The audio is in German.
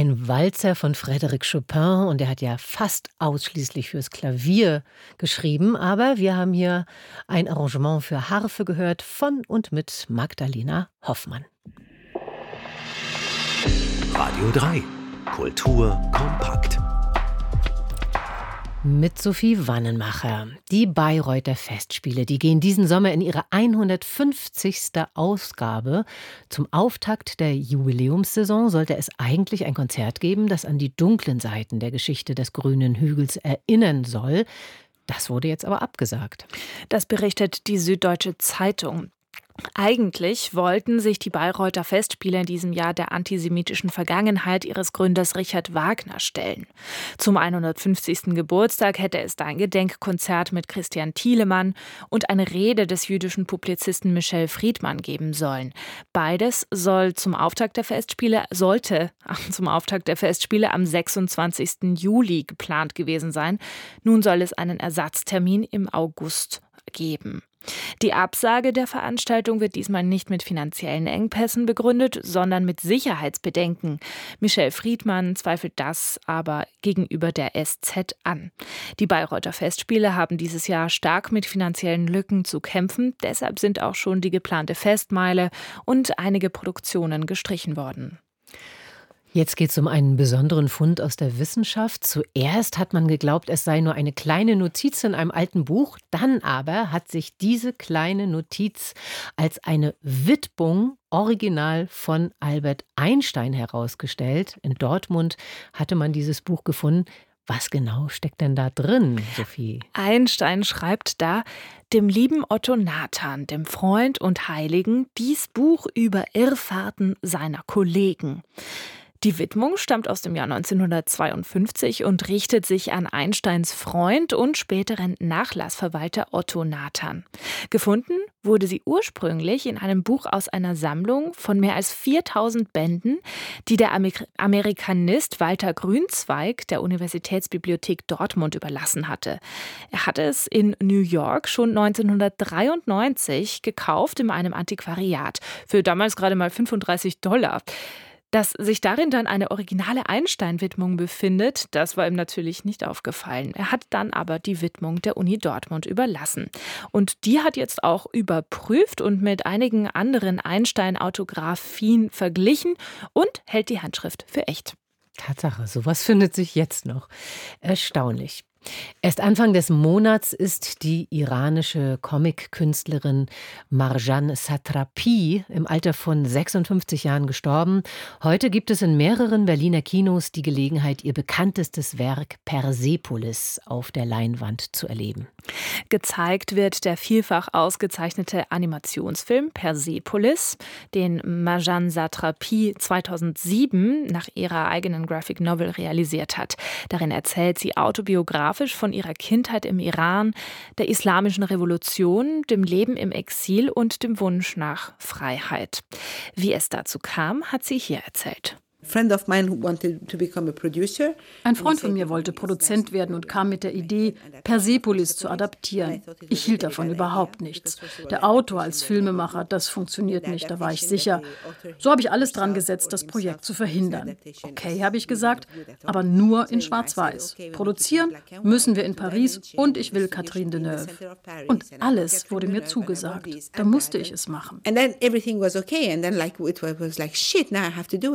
ein Walzer von Frédéric Chopin und der hat ja fast ausschließlich fürs Klavier geschrieben. Aber wir haben hier ein Arrangement für Harfe gehört von und mit Magdalena Hoffmann. Radio 3. Kultur kompakt. Mit Sophie Wannenmacher. Die Bayreuther Festspiele, die gehen diesen Sommer in ihre 150. Ausgabe. Zum Auftakt der Jubiläumssaison sollte es eigentlich ein Konzert geben, das an die dunklen Seiten der Geschichte des Grünen Hügels erinnern soll. Das wurde jetzt aber abgesagt. Das berichtet die Süddeutsche Zeitung. Eigentlich wollten sich die Bayreuther Festspiele in diesem Jahr der antisemitischen Vergangenheit ihres Gründers Richard Wagner stellen. Zum 150. Geburtstag hätte es da ein Gedenkkonzert mit Christian Thielemann und eine Rede des jüdischen Publizisten Michel Friedmann geben sollen. Beides sollte zum Auftakt der Festspiele am 26. Juli geplant gewesen sein. Nun soll es einen Ersatztermin im August geben. Die Absage der Veranstaltung wird diesmal nicht mit finanziellen Engpässen begründet, sondern mit Sicherheitsbedenken. Michel Friedmann zweifelt das aber gegenüber der SZ an. Die Bayreuther Festspiele haben dieses Jahr stark mit finanziellen Lücken zu kämpfen. Deshalb sind auch schon die geplante Festmeile und einige Produktionen gestrichen worden. Jetzt geht es um einen besonderen Fund aus der Wissenschaft. Zuerst hat man geglaubt, es sei nur eine kleine Notiz in einem alten Buch. Dann aber hat sich diese kleine Notiz als eine Widmung original von Albert Einstein herausgestellt. In Dortmund hatte man dieses Buch gefunden. Was genau steckt denn da drin, Sophie? Einstein schreibt da: Dem lieben Otto Nathan, dem Freund und Heiligen, dies Buch über Irrfahrten seiner Kollegen. Die Widmung stammt aus dem Jahr 1952 und richtet sich an Einsteins Freund und späteren Nachlassverwalter Otto Nathan. Gefunden wurde sie ursprünglich in einem Buch aus einer Sammlung von mehr als 4000 Bänden, die der Amerikanist Walter Grünzweig der Universitätsbibliothek Dortmund überlassen hatte. Er hatte es in New York schon 1993 gekauft in einem Antiquariat für damals gerade mal $35. Dass sich darin dann eine originale Einstein-Widmung befindet, das war ihm natürlich nicht aufgefallen. Er hat dann aber die Widmung der Uni Dortmund überlassen. Und die hat jetzt auch überprüft und mit einigen anderen Einstein-Autographien verglichen und hält die Handschrift für echt. Tatsache, sowas findet sich jetzt noch. Erstaunlich. Erst Anfang des Monats ist die iranische Comic-Künstlerin Marjan Satrapi im Alter von 56 Jahren gestorben. Heute gibt es in mehreren Berliner Kinos die Gelegenheit, ihr bekanntestes Werk Persepolis auf der Leinwand zu erleben. Gezeigt wird der vielfach ausgezeichnete Animationsfilm Persepolis, den Marjan Satrapi 2007 nach ihrer eigenen Graphic Novel realisiert hat. Darin erzählt sie autobiografisch von ihrer Kindheit im Iran, der islamischen Revolution, dem Leben im Exil und dem Wunsch nach Freiheit. Wie es dazu kam, hat sie hier erzählt. Ein Freund von mir wollte Produzent werden und kam mit der Idee, Persepolis zu adaptieren. Ich hielt davon überhaupt nichts. Der Autor als Filmemacher, das funktioniert nicht, da war ich sicher. So habe ich alles dran gesetzt, das Projekt zu verhindern. Okay, habe ich gesagt, aber nur in Schwarz-Weiß. Produzieren müssen wir in Paris und ich will Catherine Deneuve. Und alles wurde mir zugesagt. Da musste ich es machen.